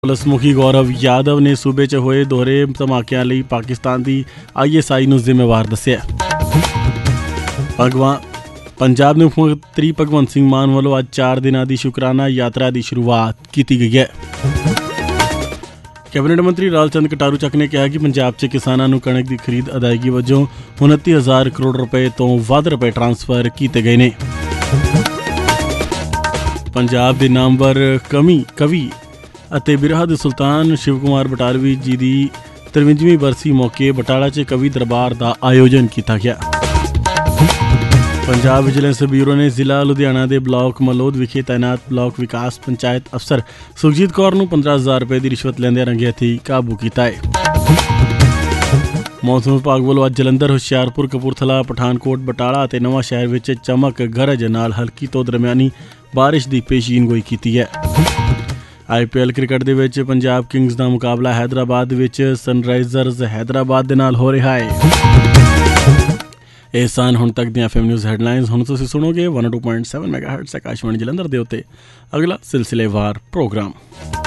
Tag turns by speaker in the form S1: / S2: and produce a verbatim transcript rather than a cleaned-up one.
S1: Police मुखी गौरव यादव ने सूबे च होए दोहरे धमाकिਆਂ ਲਈ पाकिस्तान ਦੀ आई एस आई ਨੂੰ ਜ਼ਿੰਮੇਵਾਰ ਦੱਸਿਆ। ਭਗਵਾਨ ਪੰਜਾਬ ਦੇ ਮੁੱਖ ਮੰਤਰੀ ਭਗਵੰਤ ਸਿੰਘ ਮਾਨ ਵੱਲੋਂ ਅੱਜ ਚਾਰ ਦਿਨਾਂ ਦੀ ਸ਼ੁਕਰਾਨਾ ਯਾਤਰਾ ਦੀ ਸ਼ੁਰੂਆਤ ਕੀਤੀ ਗਈ ਹੈ। ਕੈਬਨਿਟ ਮੰਤਰੀ ਲਾਲ ਚੰਦ ਕਟਾਰੂ ਚੱਕ ਨੇ ਕਿਹਾ ਕਿ ਪੰਜਾਬ 'ਚ ਕਿਸਾਨਾਂ ਨੂੰ ਕਣਕ ਦੀ ਖਰੀਦ ਅਦਾਇਗੀ ਵਜੋਂ ਉਨੱਤੀ ਹਜ਼ਾਰ ਕਰੋੜ ਰੁਪਏ ਤੋਂ ਵੱਧ ਰੁਪਏ ਟਰਾਂਸਫਰ ਕੀਤੇ ਗਏ ਨੇ। ਪੰਜਾਬ ਦੇ ਨਾਮਵਰ ਕਵੀ ਕਵੀ ਅਤੇ ਬਿਰਹਾ ਦੇ ਸੁਲਤਾਨ ਸ਼ਿਵ ਕੁਮਾਰ ਬਟਾਲਵੀ ਜੀ ਦੀ ਤਰਵੰਜਵੀਂ ਬਰਸੀ ਮੌਕੇ ਬਟਾਲਾ 'ਚ ਕਵੀ ਦਰਬਾਰ ਦਾ ਆਯੋਜਨ ਕੀਤਾ ਗਿਆ। ਪੰਜਾਬ ਵਿਜੀਲੈਂਸ ਬਿਊਰੋ ਨੇ ਜ਼ਿਲ੍ਹਾ ਲੁਧਿਆਣਾ ਦੇ ਬਲਾਕ ਮਲੌਦ ਵਿਖੇ ਤਾਇਨਾਤ ਬਲਾਕ ਵਿਕਾਸ ਪੰਚਾਇਤ ਅਫਸਰ ਸੁਖਜੀਤ ਕੌਰ ਨੂੰ ਪੰਦਰਾਂ ਹਜ਼ਾਰ ਰੁਪਏ ਦੀ ਰਿਸ਼ਵਤ ਲੈਂਦਿਆਂ ਰੰਗੇ ਹੱਥੀਂ ਕਾਬੂ ਕੀਤਾ ਹੈ। ਮੌਸਮ ਵਿਭਾਗ ਵੱਲੋਂ ਅੱਜ ਜਲੰਧਰ, ਹੁਸ਼ਿਆਰਪੁਰ, ਕਪੂਰਥਲਾ, ਪਠਾਨਕੋਟ, ਬਟਾਲਾ ਅਤੇ ਨਵਾਂ ਸ਼ਹਿਰ ਵਿੱਚ ਚਮਕ ਗਰਜ ਨਾਲ ਹਲਕੀ ਤੋਂ ਦਰਮਿਆਨੀ ਬਾਰਿਸ਼ ਦੀ ਪੇਸ਼ੀਨਗੋਈ ਕੀਤੀ ਹੈ। ਆਈ ਪੀ ਐਲ ਕ੍ਰਿਕਟ ਦੇ ਵਿੱਚ ਪੰਜਾਬ ਕਿੰਗਜ਼ ਦਾ ਮੁਕਾਬਲਾ ਹੈਦਰਾਬਾਦ ਵਿੱਚ ਸਨਰਾਈਜ਼ਰਜ਼ ਹੈਦਰਾਬਾਦ ਦੇ ਨਾਲ ਹੋ ਰਿਹਾ ਹੈ। ਇਹ ਸਨ ਹੁਣ ਤੱਕ ਦੀਆਂ ਐਫ ਐਮ ਨਿਊਜ਼ ਹੈਡਲਾਈਨਸ। ਹੁਣ ਤੁਸੀਂ ਸੁਣੋਗੇ ਇੱਕ ਸੌ ਦੋ ਪੁਆਇੰਟ ਸੱਤ ਮੈਗਾਹਰਟਜ਼ ਆਕਾਸ਼ਵਾਣੀ ਜਲੰਧਰ ਦੇ ਉੱਤੇ ਅਗਲਾ ਸਿਲਸਿਲੇਵਾਰ ਪ੍ਰੋਗਰਾਮ।